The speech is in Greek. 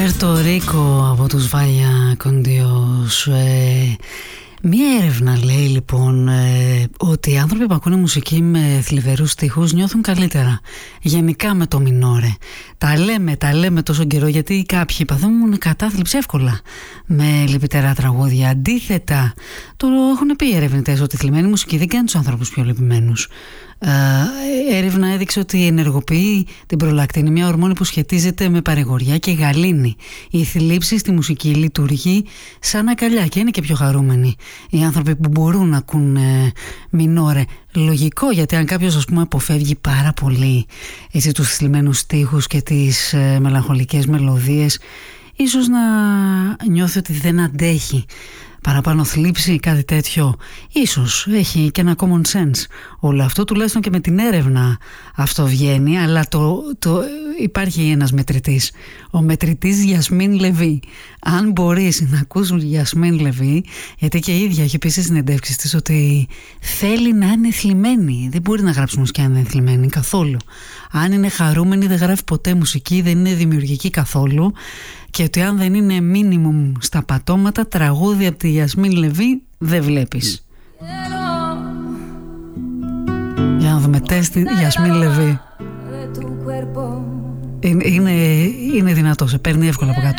Puerto Rico από τους Vaya con Dios. Μία έρευνα λέει λοιπόν ότι οι άνθρωποι που ακούνε μουσική με θλιβερούς στίχους νιώθουν καλύτερα γενικά με το μινόρε. Τα λέμε τόσο καιρό γιατί κάποιοι παθαίνουν κατάθλιψη εύκολα με λυπητερά τραγούδια. Αντίθετα, το έχουν πει οι ερευνητές ότι η θλιμμένη μουσική δεν κάνει τους άνθρωπους πιο λυπημένους. Έρευνα έδειξε ότι ενεργοποιεί την προλακτίνη, μια ορμόνη που σχετίζεται με παρηγοριά και γαλήνη. Η θλίψη στη μουσική λειτουργεί σαν αγκαλιά και είναι και πιο χαρούμενοι οι άνθρωποι που μπορούν να ακούν μινόρε. Λογικό, γιατί αν κάποιος ας πούμε αποφεύγει πάρα πολύ έτσι, τους θλιμμένους στίχους και τις μελαγχολικές μελωδίες, ίσως να νιώθει ότι δεν αντέχει παραπάνω θλίψη, κάτι τέτοιο. Ίσως έχει και ένα common sense όλο αυτό, τουλάχιστον και με την έρευνα αυτό βγαίνει, αλλά υπάρχει ένας μετρητής, ο μετρητής Γιασμίν Λεβί. Αν μπορείς να ακούσεις Γιασμίν Λεβί, γιατί και η ίδια έχει πει στις συνεντεύξεις της ότι θέλει να είναι θλιμμένη, δεν μπορεί να γράψει μουσική αν δεν είναι θλιμμένη καθόλου. Αν είναι χαρούμενη δεν γράφει ποτέ μουσική, δεν είναι δημιουργική καθόλου, και ότι αν δεν είναι μίνιμουμ στα πατώματα, τραγούδια από τη Γιασμίν Λεβί δεν βλέπεις. Για να δούμε τεστ Γιασμίν Λεβί. Είναι δυνατό, σε παίρνει εύκολα από κάτω.